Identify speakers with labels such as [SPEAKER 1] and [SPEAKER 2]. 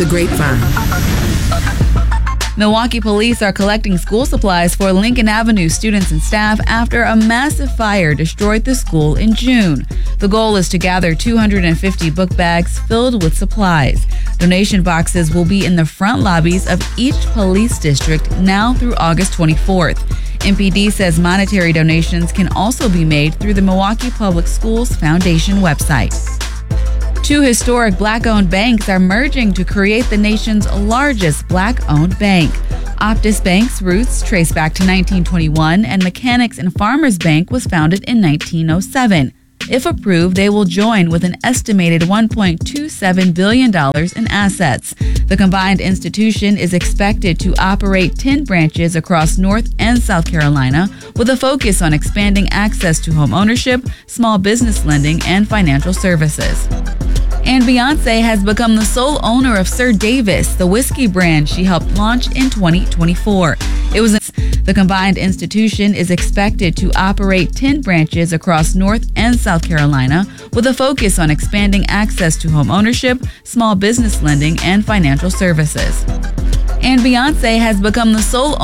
[SPEAKER 1] The Grapevine.
[SPEAKER 2] Milwaukee police are collecting school supplies for Lincoln Avenue students and staff after a massive fire destroyed the school in June. The goal is to gather 250 book bags filled with supplies. Donation boxes will be in the front lobbies of each police district now through August 24th. MPD says monetary donations can also be made through the Milwaukee Public Schools Foundation website. Two historic Black-owned banks are merging to create the nation's largest Black-owned bank. Optus Bank's roots trace back to 1921, and Mechanics and Farmers Bank was founded in 1907. If approved, they will join with an estimated $1.27 billion in assets. The combined institution is expected to operate 10 branches across North and South Carolina, with a focus on expanding access to home ownership, small business lending, and financial services. And Beyoncé has become the sole owner of Sir Davis, the whiskey brand she helped launch in 2024. The combined institution is expected to operate 10 branches across North and South Carolina, with a focus on expanding access to home ownership, small business lending, and financial services. And Beyoncé has become the sole